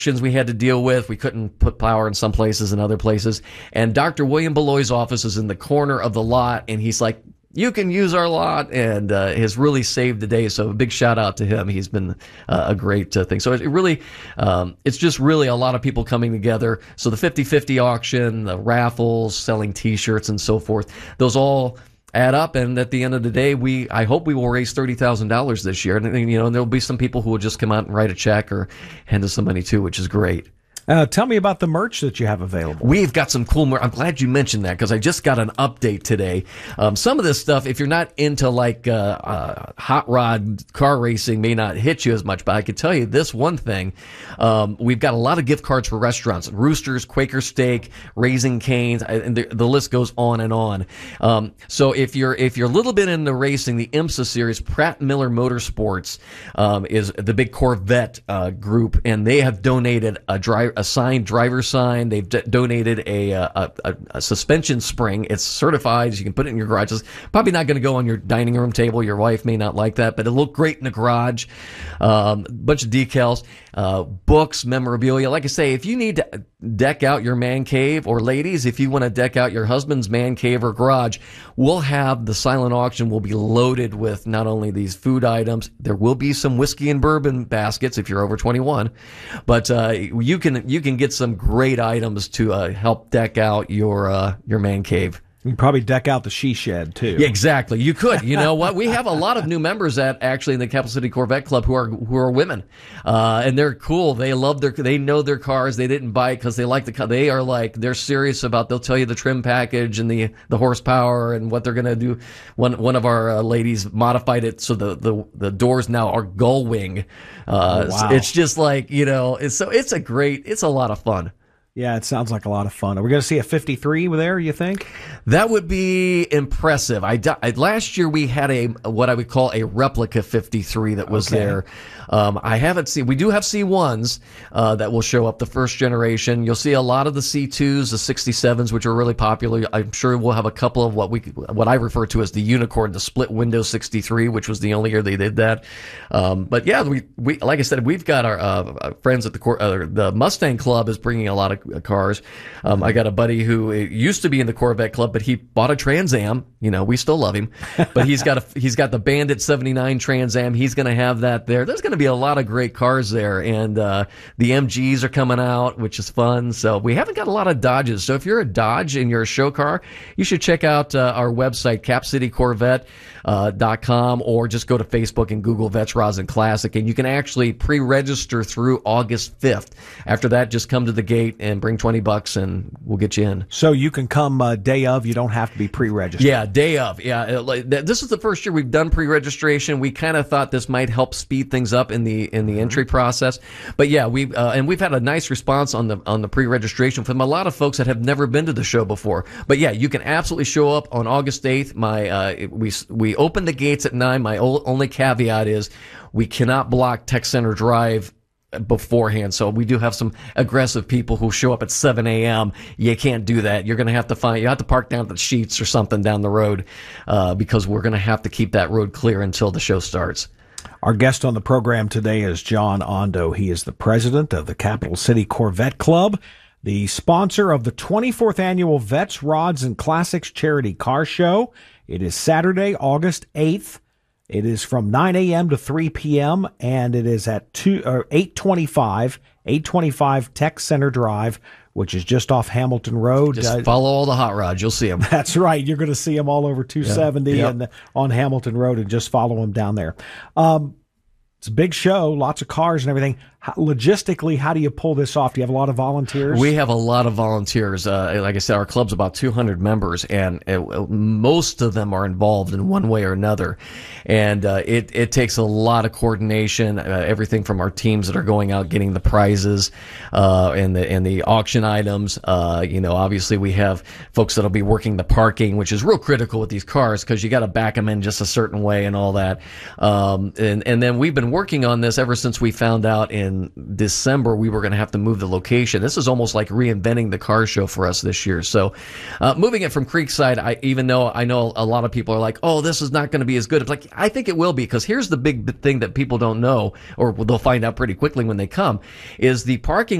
we had to deal with. We couldn't put power in some places and other places. And Dr. William Beloy's office is in the corner of the lot, and he's like, you can use our lot, and has really saved the day. So a big shout out to him. He's been a great thing. So it really, it's just really a lot of people coming together. So the 50/50 auction, the raffles, selling T-shirts and so forth, those all add up, and at the end of the day, I hope we will raise $30,000 this year. And there'll be some people who will just come out and write a check or hand us some money too, which is great. Tell me about the merch that you have available. We've got some cool merch. I'm glad you mentioned that because I just got an update today. Some of this stuff, if you're not into like hot rod car racing, may not hit you as much. But I can tell you this one thing: we've got a lot of gift cards for restaurants, Roosters, Quaker Steak, Raising Cane's, and the list goes on and on. So if you're a little bit into racing, the IMSA series, Pratt Miller Motorsports is the big Corvette group, and they have donated a signed driver sign. They've donated a suspension spring. It's certified. You can put it in your garage. It's probably not going to go on your dining room table. Your wife may not like that, but it'll look great in the garage. Bunch of decals, books, memorabilia. Like I say, if you need to deck out your man cave, or ladies, if you want to deck out your husband's man cave or garage, we'll have the silent auction will be loaded with not only these food items, there will be some whiskey and bourbon baskets if you're over 21, but you can get some great items to help deck out your man cave. You can probably deck out the she shed too. Yeah, exactly. You could. You know what? We have a lot of new members in the Capital City Corvette Club who are women, and they're cool. They they know their cars. They didn't buy it because they like the car. They're serious about. They'll tell you the trim package and the horsepower and what they're gonna do. One of our ladies modified it so the doors now are gull wing. Wow. So it's just like it's a lot of fun. Yeah, it sounds like a lot of fun. Are we going to see a 53 there, you think? That would be impressive. Last year we had what I would call a replica 53 that was there. I haven't seen. We do have C1s that will show up, the first generation. You'll see a lot of the C2s, the 67s, which are really popular. I'm sure we'll have a couple of what I refer to as the unicorn, the split window 63, which was the only year they did that. But yeah, we like I said, we've got our friends at the Mustang Club is bringing a lot of cars. I got a buddy who used to be in the Corvette Club, but he bought a Trans Am. We still love him, but he's got the Bandit 79 Trans Am. He's going to have that there. There's going to be a lot of great cars there, and the MGs are coming out, which is fun. So we haven't got a lot of Dodges. So if you're a Dodge and you're a show car, you should check out our website, capcitycorvette.com, or just go to Facebook and Google Vets Rosin Classic, and you can actually pre-register through August 5th. After that, just come to the gate and bring $20 and we'll get you in. So you can come day of. You don't have to be pre-registered. Yeah, day of. Yeah, this is the first year we've done pre-registration. We kind of thought this might help speed things up in the entry process. But yeah, we've had a nice response on the pre-registration from a lot of folks that have never been to the show before. But yeah, you can absolutely show up on August 8th. We open the gates at 9. My only caveat is we cannot block Tech Center Drive beforehand. So we do have some aggressive people who show up at 7 a.m. You can't do that. You have to park down at the Sheets or something down the road, because we're going to have to keep that road clear until the show starts. Our guest on the program today is John Ondo. He is the president of the Capital City Corvette Club, the sponsor of the 24th annual Vets, Rods, and Classics Charity Car Show. It is Saturday, August 8th. It is from 9 a.m. to 3 p.m., and it is at 825 Tech Center Drive, which is just off Hamilton Road. Just follow all the hot rods. You'll see them. That's right. You're going to see them all over 270 and on Hamilton Road, and just follow them down there. It's a big show, lots of cars and everything. Logistically, how do you pull this off? Do you have a lot of volunteers? We have a lot of volunteers. Like I said, our club's about 200 members, and most of them are involved in one way or another. And it takes a lot of coordination, everything from our teams that are going out getting the prizes and the auction items. Obviously we have folks that'll be working the parking, which is real critical with these cars because you got to back them in just a certain way and all that. And then we've been working on this ever since we found out in in December we were going to have to move the location. This is almost like reinventing the car show for us this year. So moving it from Creekside, even though I know a lot of people are like, oh, this is not going to be as good. It's like, I think it will be, because here's the big thing that people don't know, or they'll find out pretty quickly when they come, is the parking